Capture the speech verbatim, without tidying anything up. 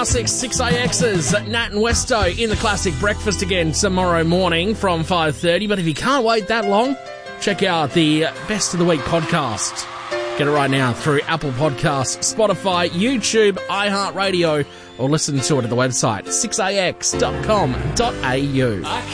Classic six A X's, Nat and Westo in the Classic Breakfast again tomorrow morning from five thirty. But if you can't wait that long, check out the Best of the Week podcast. Get it right now through Apple Podcasts, Spotify, YouTube, iHeartRadio, or listen to it at the website six a x dot com dot a u.